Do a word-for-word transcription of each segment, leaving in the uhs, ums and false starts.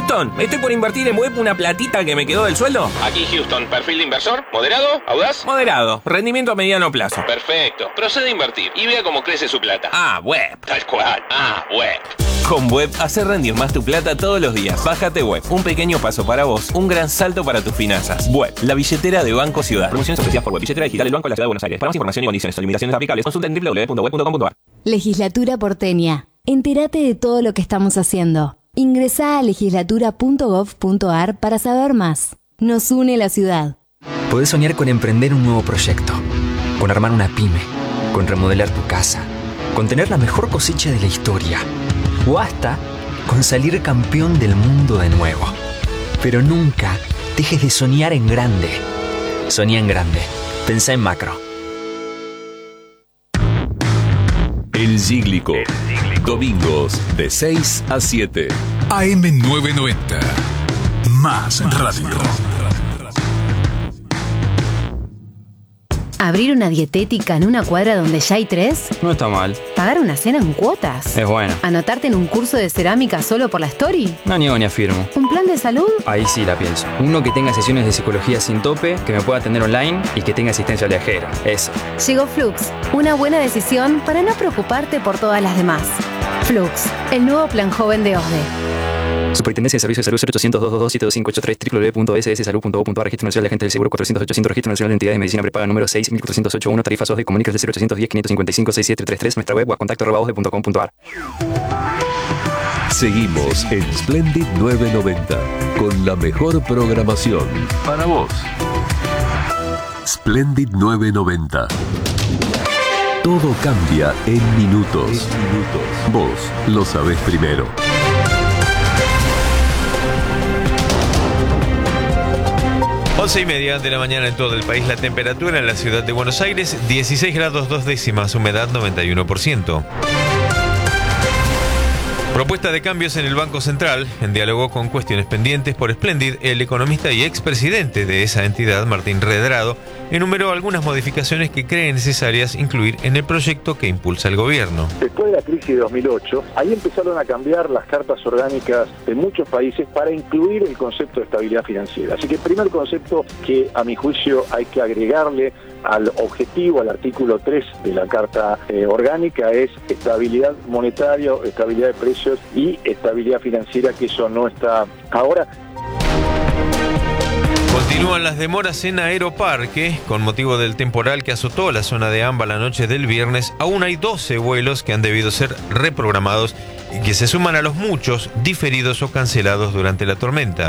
Houston, estoy por invertir en web una platita que me quedó del sueldo. Aquí Houston, perfil de inversor, moderado, audaz. Moderado, rendimiento a mediano plazo. Perfecto, procede a invertir y vea cómo crece su plata. Ah, web. Tal cual, ah, web. Con Web, hace rendir más tu plata todos los días. Bájate Web, un pequeño paso para vos, un gran salto para tus finanzas. Web, la billetera de Banco Ciudad. Promociones ofrecidas por Web, billetera digital del Banco de la Ciudad de Buenos Aires. Para más información y condiciones o limitaciones aplicables, consulta en doble u doble u doble u punto web punto com punto a r. Legislatura porteña. Entérate de todo lo que estamos haciendo. Ingresá a legislatura punto gov punto a r para saber más. Nos une la ciudad. Podés soñar con emprender un nuevo proyecto, con armar una pyme, con remodelar tu casa, con tener la mejor cosecha de la historia, o hasta con salir campeón del mundo de nuevo. Pero nunca dejes de soñar en grande. Soñá en grande. Pensá en macro. El Cíglico. Domingos de seis a siete. A M novecientos noventa. Más radio. ¿Abrir una dietética en una cuadra donde ya hay tres? No está mal. ¿Pagar una cena en cuotas? Es bueno. ¿Anotarte en un curso de cerámica solo por la story? No niego ni afirmo. ¿Un plan de salud? Ahí sí la pienso. Uno que tenga sesiones de psicología sin tope, que me pueda atender online y que tenga asistencia viajera. Eso. Llegó Flux. Una buena decisión para no preocuparte por todas las demás. Flux, el nuevo plan joven de O S D E. Superintendencia de Servicios de Salud cero ochocientos, doscientos veintidós, setenta y cinco ochenta y tres, doble u doble u doble u punto s s salud punto gov punto a r. Registro Nacional de Agentes del Seguro cuatrocientos ochocientos. Registro Nacional de Entidades de Medicina Prepaga número seis mil cuatrocientos ochenta y uno. Tarifas O S D E. Comuníquese al cero ochocientos diez, quinientos cincuenta y cinco, sesenta y siete treinta y tres. Nuestra web o a contacto arroba o s d e punto com punto a r. Seguimos en Splendid novecientos noventa con la mejor programación para vos. Splendid novecientos noventa. Todo cambia en minutos. En minutos. Vos lo sabés primero. once y media de la mañana en todo el país. La temperatura en la ciudad de Buenos Aires, dieciséis grados dos décimas, humedad noventa y uno por ciento. Propuesta de cambios en el Banco Central. En diálogo con cuestiones pendientes por Splendid, el economista y expresidente de esa entidad, Martín Redrado, enumeró algunas modificaciones que cree necesarias incluir en el proyecto que impulsa el gobierno. Después de la crisis de dos mil ocho, ahí empezaron a cambiar las cartas orgánicas de muchos países para incluir el concepto de estabilidad financiera. Así que el primer concepto que a mi juicio hay que agregarle al objetivo, al artículo tres de la Carta eh, Orgánica, es estabilidad monetaria, estabilidad de precios y estabilidad financiera, que eso no está ahora. Continúan las demoras en Aeroparque. Con motivo del temporal que azotó la zona de AMBA la noche del viernes, aún hay doce vuelos que han debido ser reprogramados y que se suman a los muchos diferidos o cancelados durante la tormenta.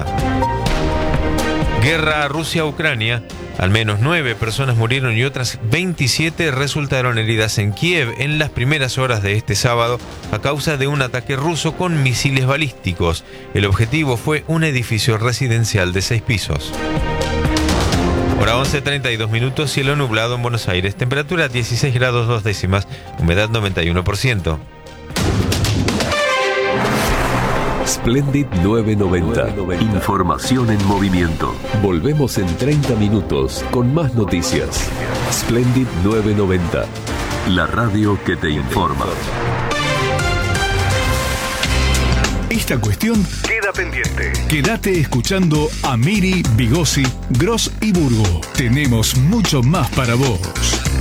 Guerra Rusia-Ucrania. Al menos nueve personas murieron y otras veintisiete resultaron heridas en Kiev en las primeras horas de este sábado a causa de un ataque ruso con misiles balísticos. El objetivo fue un edificio residencial de seis pisos. Hora once treinta y dos minutos, cielo nublado en Buenos Aires. Temperatura dieciséis grados dos décimas, humedad noventa y uno por ciento. Splendid novecientos noventa. Información en movimiento. Volvemos en treinta minutos con más noticias. Splendid novecientos noventa. La radio que te informa. Esta cuestión queda pendiente. Quédate escuchando a Miri, Bigosi, Gross y Burgo. Tenemos mucho más para vos.